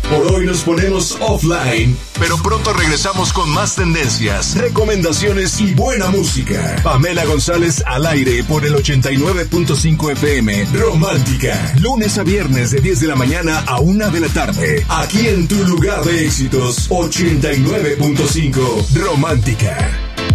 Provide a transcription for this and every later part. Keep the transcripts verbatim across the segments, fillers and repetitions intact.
Por hoy nos ponemos offline, pero pronto regresamos con más tendencias, recomendaciones y buena música. Pamela González al aire por el ochenta y nueve punto cinco F M Romántica. Lunes a viernes de diez de la mañana a una de la tarde. Aquí en tu lugar de éxitos, ochenta y nueve punto cinco Romántica.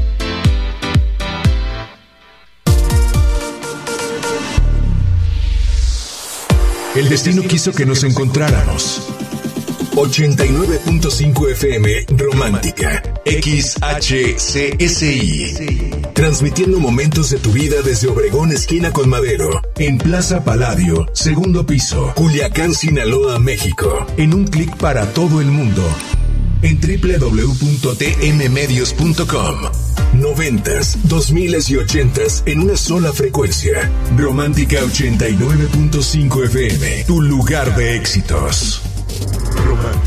El destino quiso que nos encontráramos. ochenta y nueve punto cinco F M Romántica. X H C S I. Transmitiendo momentos de tu vida desde Obregón, esquina con Madero. En Plaza Palladio, segundo piso, Culiacán, Sinaloa, México. En un clic para todo el mundo. En doble u doble u doble u punto t m medios punto com. Noventas, dos miles y ochentas en una sola frecuencia. Romántica ochenta y nueve punto cinco F M. Tu lugar de éxitos. Romántica.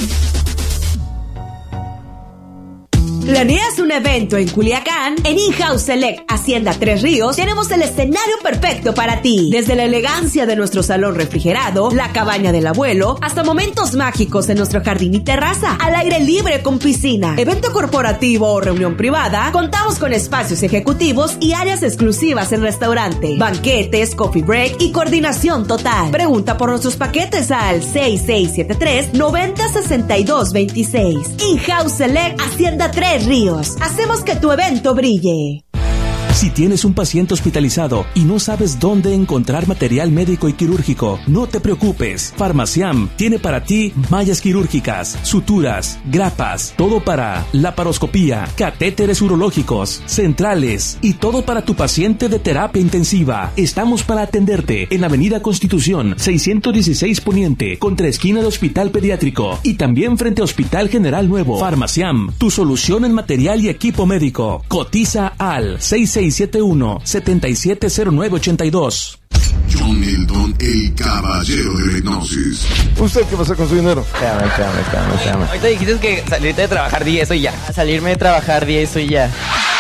¿Planeas un evento en Culiacán? En In-House Select Hacienda Tres Ríos tenemos el escenario perfecto para ti. Desde la elegancia de nuestro salón refrigerado, la cabaña del abuelo, hasta momentos mágicos en nuestro jardín y terraza, al aire libre con piscina. Evento corporativo o reunión privada, contamos con espacios ejecutivos y áreas exclusivas en restaurante, banquetes, coffee break y coordinación total. Pregunta por nuestros paquetes al seis seis siete tres, nueve cero seis dos dos seis. In-House Select Hacienda Tres Ríos. Hacemos que tu evento brille. Si tienes un paciente hospitalizado y no sabes dónde encontrar material médico y quirúrgico, no te preocupes. Farmaciam tiene para ti mallas quirúrgicas, suturas, grapas, todo para laparoscopía, catéteres urológicos, centrales y todo para tu paciente de terapia intensiva. Estamos para atenderte en Avenida Constitución seiscientos dieciséis Poniente, contra esquina de Hospital Pediátrico y también frente a Hospital General Nuevo. Farmaciam, tu solución en material y equipo médico. Cotiza al seis seis siete uno, siete siete cero nueve ocho dos. John Milton, el caballero de la hipnosis. ¿Usted qué pasa con su dinero? Espérame, espérame, espérame, espérame. Ahorita dijiste que salirte de trabajar día, eso y ya. Salirme de trabajar día, eso y ya.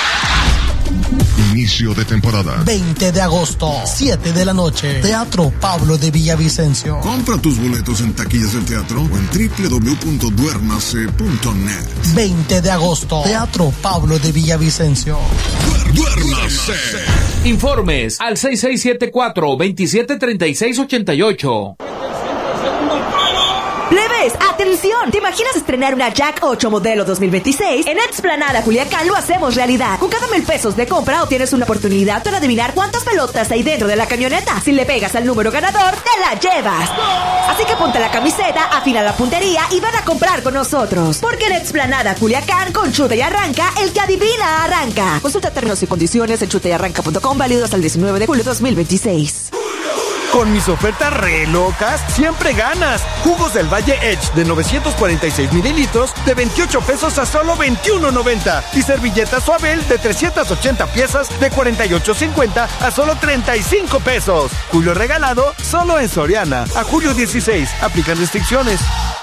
Inicio de temporada. veinte de agosto, siete de la noche. Teatro Pablo de Villavicencio. Compra tus boletos en taquillas del teatro o en doble u doble u doble u punto duérmase punto net. veinte de agosto, Teatro Pablo de Villavicencio. ¡Duérmase! Informes al seis seis siete cuatro, dos siete tres seis ocho ocho. Plebes, atención, ¿te imaginas estrenar una Jack ocho modelo dos mil veintiséis? En Explanada Culiacán lo hacemos realidad. Con cada mil pesos de compra obtienes una oportunidad para adivinar cuántas pelotas hay dentro de la camioneta. Si le pegas al número ganador, te la llevas. Así que ponte la camiseta, afina la puntería y ven a comprar con nosotros. Porque en Explanada Culiacán, con Chuta y Arranca, el que adivina arranca. Consulta términos y condiciones en chuta y arranca punto com, válido hasta el diecinueve de julio de dos mil veintiséis. Con mis ofertas re locas, siempre ganas. Jugos del Valle Edge de novecientos cuarenta y seis mililitros de veintiocho pesos a solo veintiuno noventa. Y servilletas Suabel de trescientas ochenta piezas de cuarenta y ocho cincuenta a solo treinta y cinco pesos. Julio regalado solo en Soriana. A julio dieciséis. Aplican restricciones.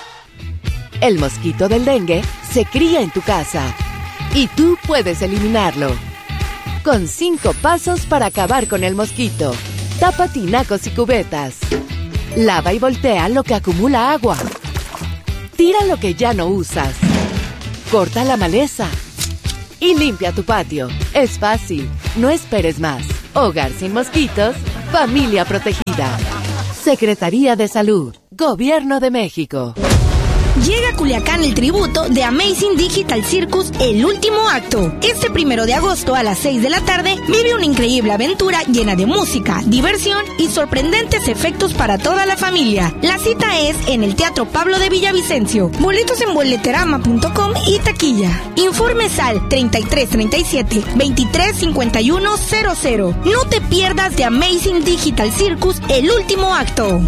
El mosquito del dengue se cría en tu casa y tú puedes eliminarlo. Con cinco pasos para acabar con el mosquito. Tapa tinacos y cubetas. Lava y voltea lo que acumula agua. Tira lo que ya no usas. Corta la maleza. Y limpia tu patio. Es fácil. No esperes más. Hogar sin mosquitos. Familia protegida. Secretaría de Salud. Gobierno de México. Llega a Culiacán el tributo de Amazing Digital Circus, el último acto. Este primero de agosto a las seis de la tarde vive una increíble aventura llena de música, diversión y sorprendentes efectos para toda la familia. La cita es en el Teatro Pablo de Villavicencio. Boletos en boleterama punto com y taquilla. Informes al treinta y tres treinta y siete, veintitrés cincuenta y uno cero cero. No te pierdas de Amazing Digital Circus, el último acto.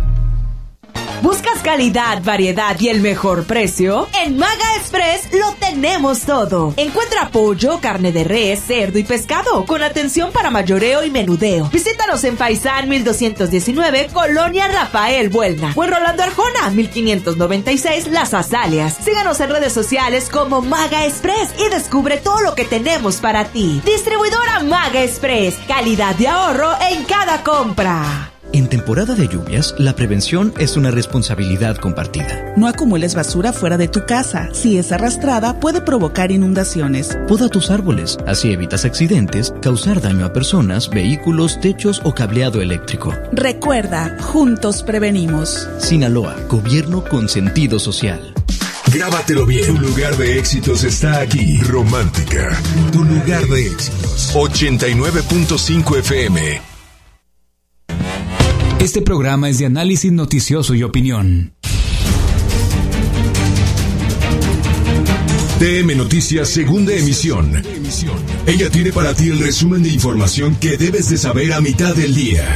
¿Buscas calidad, variedad y el mejor precio? En Maga Express lo tenemos todo. Encuentra pollo, carne de res, cerdo y pescado con atención para mayoreo y menudeo. Visítanos en Faisán mil doscientos diecinueve, Colonia Rafael Buelna, o en Rolando Arjona mil quinientos noventa y seis, Las Azalias. Síganos en redes sociales como Maga Express y descubre todo lo que tenemos para ti. Distribuidora Maga Express, calidad de ahorro en cada compra. En temporada de lluvias, la prevención es una responsabilidad compartida. No acumules basura fuera de tu casa. Si es arrastrada, puede provocar inundaciones. Poda tus árboles, así evitas accidentes, causar daño a personas, vehículos, techos o cableado eléctrico. Recuerda, juntos prevenimos. Sinaloa, gobierno con sentido social. Grábatelo bien. Tu lugar de éxitos está aquí. Romántica. Tu lugar de éxitos. ochenta y nueve punto cinco F M. Este programa es de análisis noticioso y opinión. T M Noticias, segunda emisión. Ella tiene para ti el resumen de información que debes de saber a mitad del día.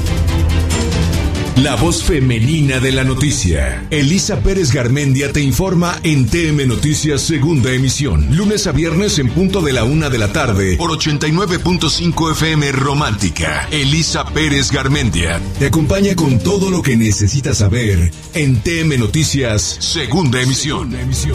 La voz femenina de la noticia. Elisa Pérez Garmendia te informa en T M Noticias, segunda emisión. Lunes a viernes en punto de la una de la tarde por ochenta y nueve punto cinco F M Romántica. Elisa Pérez Garmendia te acompaña con todo lo que necesitas saber en T M Noticias, segunda emisión. Segunda emisión.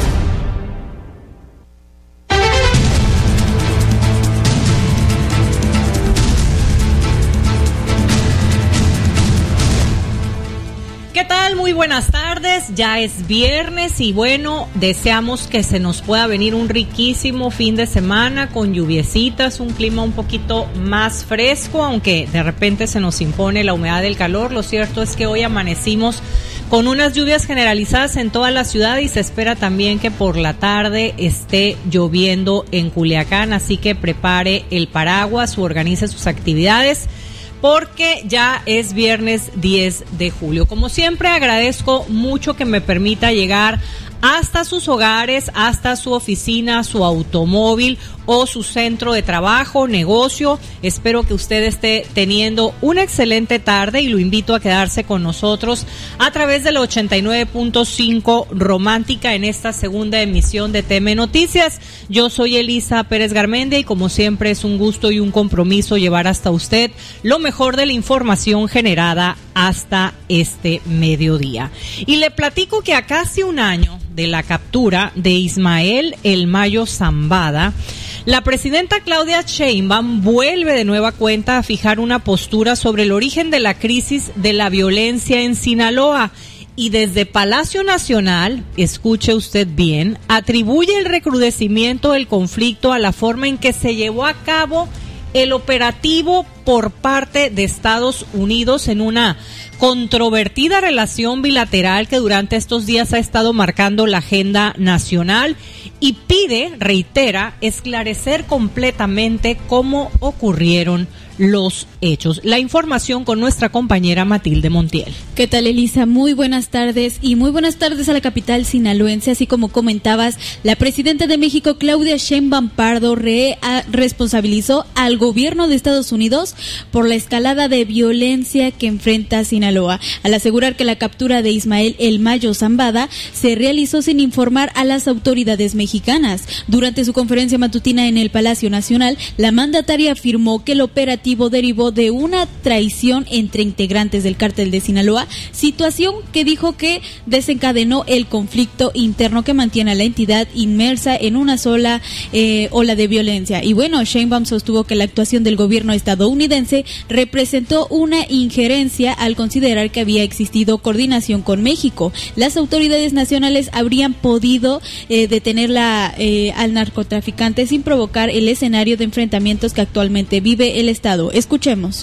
¿Qué tal? Muy buenas tardes, ya es viernes y bueno, deseamos que se nos pueda venir un riquísimo fin de semana con lluviecitas, un clima un poquito más fresco, aunque de repente se nos impone la humedad del calor. Lo cierto es que hoy amanecimos con unas lluvias generalizadas en toda la ciudad y se espera también que por la tarde esté lloviendo en Culiacán, así que prepare el paraguas o organice sus actividades, porque ya es viernes diez de julio. Como siempre, agradezco mucho que me permita llegar hasta sus hogares, hasta su oficina, su automóvil o su centro de trabajo, negocio. Espero que usted esté teniendo una excelente tarde y lo invito a quedarse con nosotros a través de la ochenta y nueve punto cinco Romántica en esta segunda emisión de T M Noticias. Yo soy Elisa Pérez Garmendia y como siempre es un gusto y un compromiso llevar hasta usted lo mejor de la información generada hasta este mediodía. Y le platico que a casi un año de la captura de Ismael El Mayo Zambada, la presidenta Claudia Sheinbaum vuelve de nueva cuenta a fijar una postura sobre el origen de la crisis de la violencia en Sinaloa. Y desde Palacio Nacional, escuche usted bien, atribuye el recrudecimiento del conflicto a la forma en que se llevó a cabo el operativo por parte de Estados Unidos en una controvertida relación bilateral que durante estos días ha estado marcando la agenda nacional, y pide, reitera, esclarecer completamente cómo ocurrieron los hechos. La información con nuestra compañera Matilde Montiel. ¿Qué tal, Elisa? Muy buenas tardes y muy buenas tardes a la capital sinaloense. Así como comentabas, la presidenta de México, Claudia Sheinbaum Pardo, re- a, responsabilizó al gobierno de Estados Unidos por la escalada de violencia que enfrenta Sinaloa, al asegurar que la captura de Ismael El Mayo Zambada se realizó sin informar a las autoridades mexicanas. Durante su conferencia matutina en el Palacio Nacional, la mandataria afirmó que el operativo derivó de una traición entre integrantes del cártel de Sinaloa, situación que dijo que desencadenó el conflicto interno que mantiene a la entidad inmersa en una sola eh, ola de violencia. Y bueno, Sheinbaum sostuvo que la actuación del gobierno estadounidense representó una injerencia al considerar que había existido coordinación con México. Las autoridades nacionales habrían podido eh, detener la, eh, al narcotraficante sin provocar el escenario de enfrentamientos que actualmente vive el Estado. Escuchemos.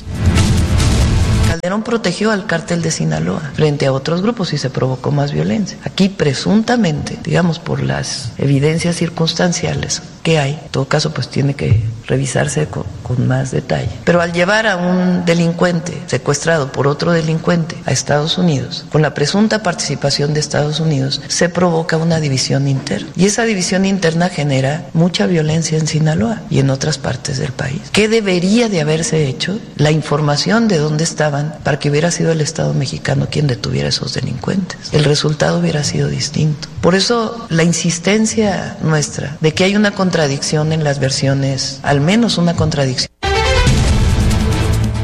Calderón protegió al cártel de Sinaloa frente a otros grupos y se provocó más violencia. Aquí presuntamente, digamos por las evidencias circunstanciales que hay, en todo caso pues tiene que revisarse con, con más detalle. Pero al llevar a un delincuente secuestrado por otro delincuente a Estados Unidos, con la presunta participación de Estados Unidos, se provoca una división interna. Y esa división interna genera mucha violencia en Sinaloa y en otras partes del país. ¿Qué debería de haberse hecho? La información de dónde estaban para que hubiera sido el Estado mexicano quien detuviera a esos delincuentes. El resultado hubiera sido distinto. Por eso la insistencia nuestra de que hay una contradicción en las versiones, al menos una contradicción.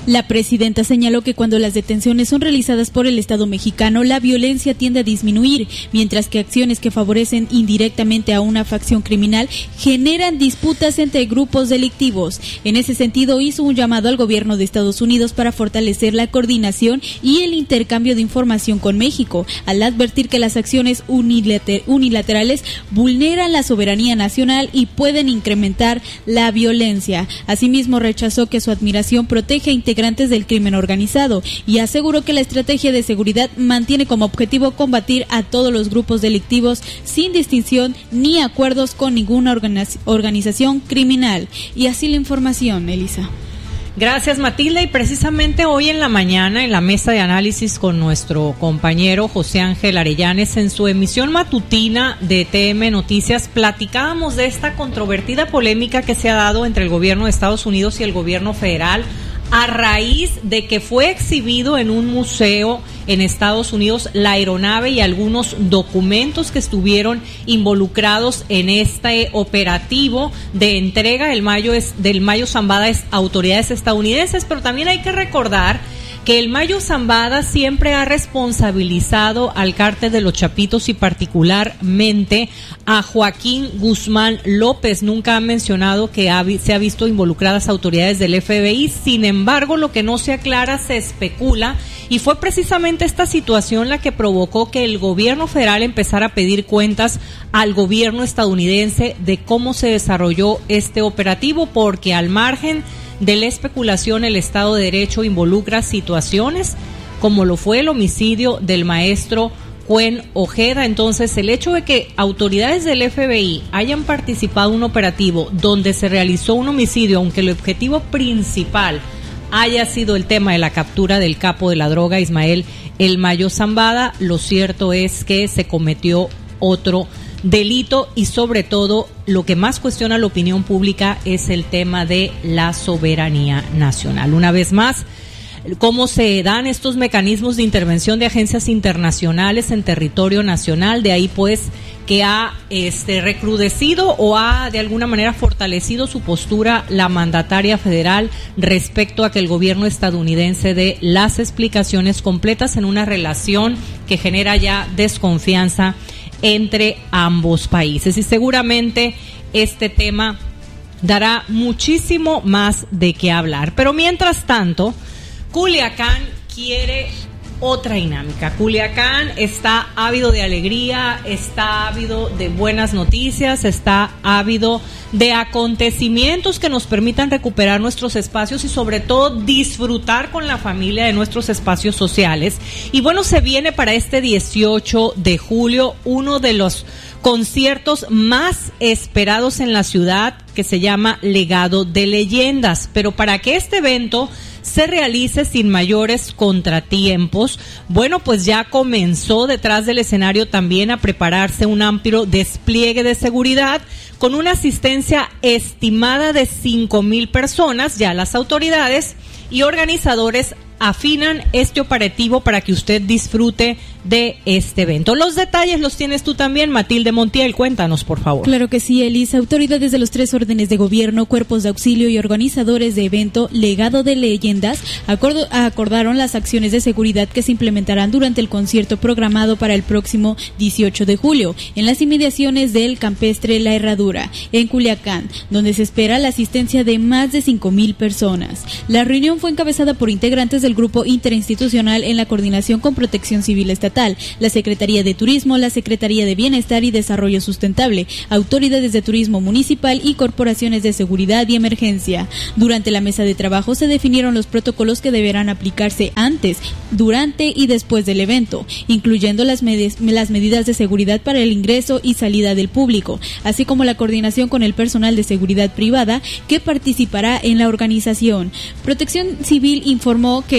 La presidenta señaló que cuando las detenciones son realizadas por el Estado mexicano, la violencia tiende a disminuir, mientras que acciones que favorecen indirectamente a una facción criminal generan disputas entre grupos delictivos. En ese sentido, hizo un llamado al gobierno de Estados Unidos para fortalecer la coordinación y el intercambio de información con México, al advertir que las acciones unilater- unilaterales vulneran la soberanía nacional y pueden incrementar la violencia. Asimismo, rechazó que su admiración protege a integrantes del crimen organizado y aseguró que la estrategia de seguridad mantiene como objetivo combatir a todos los grupos delictivos sin distinción ni acuerdos con ninguna organiz- organización criminal. Y así la información, Elisa. Gracias, Matilda, y precisamente hoy en la mañana en la mesa de análisis con nuestro compañero José Ángel Arellanes en su emisión matutina de T M Noticias platicábamos de esta controvertida polémica que se ha dado entre el gobierno de Estados Unidos y el gobierno federal a raíz de que fue exhibido en un museo en Estados Unidos la aeronave y algunos documentos que estuvieron involucrados en este operativo de entrega del Mayo, del Mayo Zambada a autoridades estadounidenses, pero también hay que recordar que el Mayo Zambada siempre ha responsabilizado al cártel de los Chapitos y particularmente a Joaquín Guzmán López. Nunca ha mencionado que ha, se ha visto involucradas autoridades del F B I. Sin embargo, lo que no se aclara se especula y fue precisamente esta situación la que provocó que el gobierno federal empezara a pedir cuentas al gobierno estadounidense de cómo se desarrolló este operativo, porque al margen de la especulación, el Estado de Derecho involucra situaciones como lo fue el homicidio del maestro Cuen Ojeda. Entonces, el hecho de que autoridades del F B I hayan participado en un operativo donde se realizó un homicidio, aunque el objetivo principal haya sido el tema de la captura del capo de la droga, Ismael El Mayo Zambada, lo cierto es que se cometió otro delito y sobre todo lo que más cuestiona la opinión pública es el tema de la soberanía nacional. Una vez más, cómo se dan estos mecanismos de intervención de agencias internacionales en territorio nacional, de ahí pues que ha este recrudecido o ha de alguna manera fortalecido su postura la mandataria federal respecto a que el gobierno estadounidense dé las explicaciones completas en una relación que genera ya desconfianza entre ambos países. Y seguramente este tema dará muchísimo más de qué hablar. Pero mientras tanto, Culiacán quiere otra dinámica. Culiacán está ávido de alegría, está ávido de buenas noticias, está ávido de acontecimientos que nos permitan recuperar nuestros espacios y sobre todo disfrutar con la familia de nuestros espacios sociales. Y bueno, se viene para este dieciocho de julio uno de los conciertos más esperados en la ciudad, que se llama Legado de Leyendas. Pero para que este evento se realice sin mayores contratiempos, bueno, pues ya comenzó detrás del escenario también a prepararse un amplio despliegue de seguridad con una asistencia estimada de cinco mil personas. Ya las autoridades y organizadores afinan este operativo para que usted disfrute de este evento. Los detalles los tienes tú también, Matilde Montiel, cuéntanos por favor. Claro que sí, Elisa. Autoridades de los tres órdenes de gobierno, cuerpos de auxilio y organizadores de evento Legado de Leyendas acordo, acordaron las acciones de seguridad que se implementarán durante el concierto programado para el próximo dieciocho de julio en las inmediaciones del campestre La Herradura, en Culiacán, donde se espera la asistencia de más de cinco mil personas. La reunión fue encabezada por integrantes del grupo interinstitucional en la coordinación con Protección Civil Estatal, la Secretaría de Turismo, la Secretaría de Bienestar y Desarrollo Sustentable, autoridades de turismo municipal y corporaciones de seguridad y emergencia. Durante la mesa de trabajo se definieron los protocolos que deberán aplicarse antes, durante y después del evento, incluyendo las, med- las medidas de seguridad para el ingreso y salida del público, así como la coordinación con el personal de seguridad privada que participará en la organización. Protección Civil informó que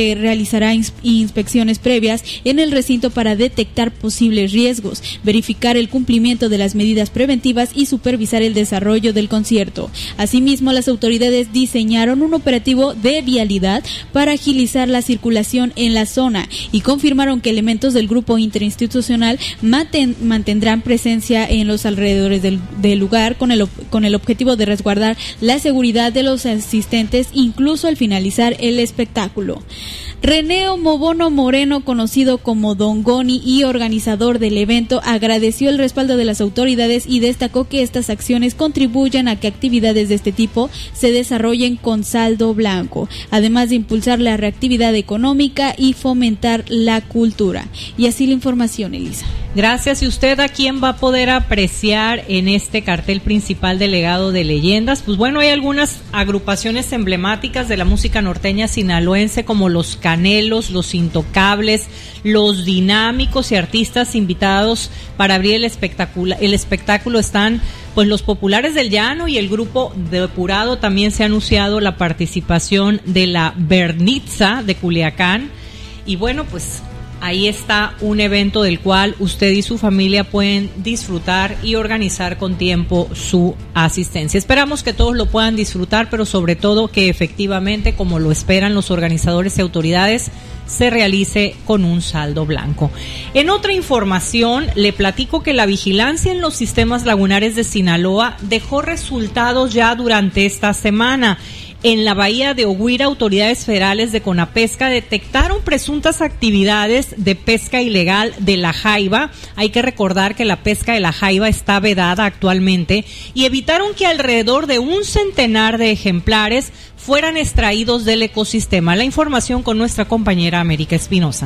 que realizará ins- inspecciones previas en el recinto para detectar posibles riesgos, verificar el cumplimiento de las medidas preventivas y supervisar el desarrollo del concierto. Asimismo, las autoridades diseñaron un operativo de vialidad para agilizar la circulación en la zona y confirmaron que elementos del grupo interinstitucional maten, mantendrán presencia en los alrededores del, del lugar con el, con el objetivo de resguardar la seguridad de los asistentes incluso al finalizar el espectáculo. René Mobono Moreno, conocido como Don Goni y organizador del evento, agradeció el respaldo de las autoridades y destacó que estas acciones contribuyen a que actividades de este tipo se desarrollen con saldo blanco, además de impulsar la reactividad económica y fomentar la cultura. Y así la información, Elisa. Gracias. ¿Y usted a quién va a poder apreciar en este cartel principal del Legado de Leyendas? Pues bueno, hay algunas agrupaciones emblemáticas de la música norteña sinaloense como Los Canelos, Los Intocables, Los Dinámicos y artistas invitados para abrir el espectáculo. El espectáculo están pues los Populares del Llano y el grupo Depurado. También se ha anunciado la participación de la Bernitza de Culiacán. Y bueno, pues ahí está un evento del cual usted y su familia pueden disfrutar y organizar con tiempo su asistencia. Esperamos que todos lo puedan disfrutar, pero sobre todo que efectivamente, como lo esperan los organizadores y autoridades, se realice con un saldo blanco. En otra información, le platico que la vigilancia en los sistemas lagunares de Sinaloa dejó resultados ya durante esta semana. En la bahía de Oguira, autoridades federales de Conapesca detectaron presuntas actividades de pesca ilegal de la jaiba. Hay que recordar que la pesca de la jaiba está vedada actualmente y evitaron que alrededor de un centenar de ejemplares fueran extraídos del ecosistema. La información con nuestra compañera América Espinosa.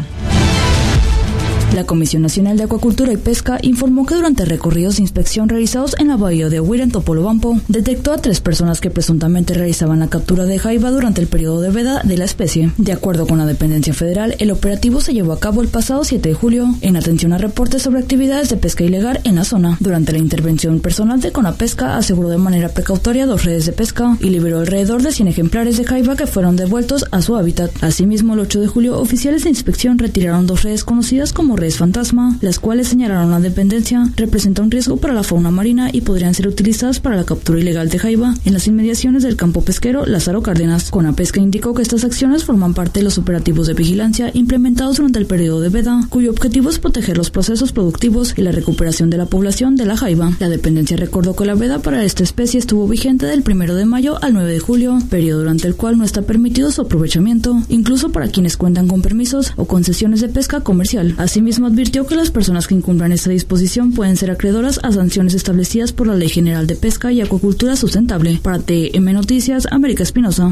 La Comisión Nacional de Acuacultura y Pesca informó que durante recorridos de inspección realizados en la bahía de Oguira, en Topolobampo, detectó a tres personas que presuntamente realizaban la captura de jaiba durante el periodo de veda de la especie. De acuerdo con la dependencia federal, el operativo se llevó a cabo el pasado siete de julio, en atención a reportes sobre actividades de pesca ilegal en la zona. Durante la intervención, personal de Conapesca aseguró de manera precautoria dos redes de pesca y liberó alrededor de cien ejemplares de jaiba que fueron devueltos a su hábitat. Asimismo, el ocho de julio, oficiales de inspección retiraron dos redes conocidas como redes fantasma, las cuales señalaron la dependencia representan un riesgo para la fauna marina y podrían ser utilizadas para la captura ilegal de jaiba en las inmediaciones del campo pesquero Lázaro Cárdenas. Conapesca indicó que estas acciones forman parte de los operativos de vigilancia implementados durante el periodo de veda, cuyo objetivo es proteger los procesos productivos y la recuperación de la población de la jaiba. La dependencia recordó que la veda para esta especie estuvo vigente del primero de mayo al nueve de julio, periodo durante el cual no está permitido su aprovechamiento, incluso para quienes cuentan con permisos o concesiones de pesca comercial. Asimismo, advirtió que las personas que incumplan esta disposición pueden ser acreedoras a sanciones establecidas por la Ley General de Pesca y Acuacultura Sustentable. Para T M Noticias, América Espinosa.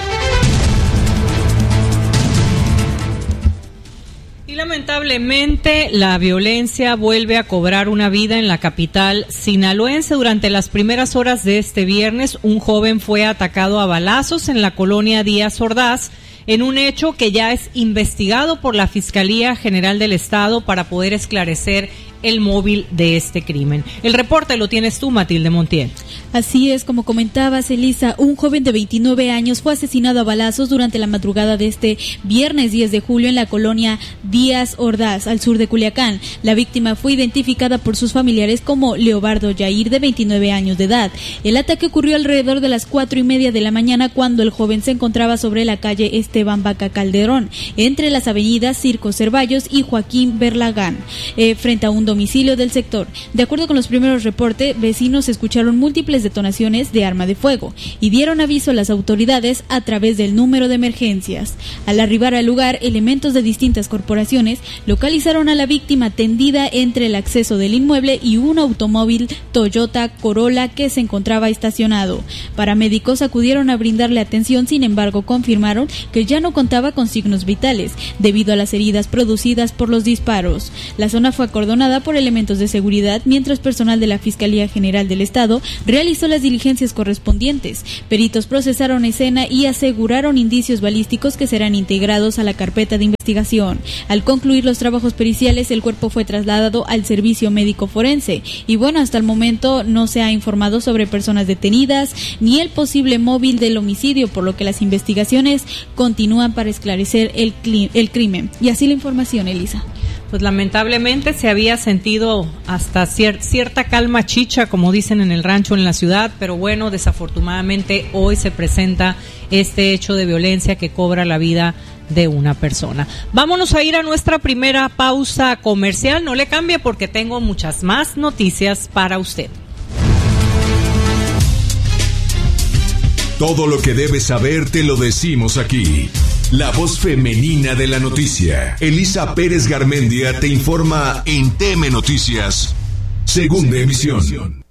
Y lamentablemente la violencia vuelve a cobrar una vida en la capital sinaloense. Durante las primeras horas de este viernes, un joven fue atacado a balazos en la colonia Díaz Ordaz, en un hecho que ya es investigado por la Fiscalía General del Estado para poder esclarecer el móvil de este crimen. El reporte lo tienes tú, Matilde Montiel. Así es, como comentabas, Elisa, un joven de veintinueve años fue asesinado a balazos durante la madrugada de este viernes diez de julio en la colonia Díaz Ordaz, al sur de Culiacán. La víctima fue identificada por sus familiares como Leobardo Yair, de veintinueve años de edad. El ataque ocurrió alrededor de las cuatro y media de la mañana, cuando el joven se encontraba sobre la calle Esteban Vaca Calderón, entre las avenidas Circo Cervallos y Joaquín Berlagán, eh, frente a un domicilio del sector. De acuerdo con los primeros reportes, vecinos escucharon múltiples detonaciones de arma de fuego y dieron aviso a las autoridades a través del número de emergencias. Al arribar al lugar, elementos de distintas corporaciones localizaron a la víctima tendida entre el acceso del inmueble y un automóvil Toyota Corolla que se encontraba estacionado. Paramédicos acudieron a brindarle atención, sin embargo confirmaron que ya no contaba con signos vitales debido a las heridas producidas por los disparos. La zona fue acordonada tomada por elementos de seguridad, mientras personal de la Fiscalía General del Estado realizó las diligencias correspondientes. Peritos procesaron escena y aseguraron indicios balísticos que serán integrados a la carpeta de investigación. Al concluir los trabajos periciales, el cuerpo fue trasladado al servicio médico forense. Y bueno, hasta el momento no se ha informado sobre personas detenidas ni el posible móvil del homicidio, por lo que las investigaciones continúan para esclarecer el, cli- el crimen. Y así la información, Elisa. Pues lamentablemente se había sentido hasta cier- cierta calma chicha, como dicen en el rancho, en la ciudad, pero bueno, desafortunadamente hoy se presenta este hecho de violencia que cobra la vida de una persona. Vámonos a ir a nuestra primera pausa comercial. No le cambie porque tengo muchas más noticias para usted. Todo lo que debes saber te lo decimos aquí. La voz femenina de la noticia. Elisa Pérez Garmendia te informa en T M Noticias, segunda emisión.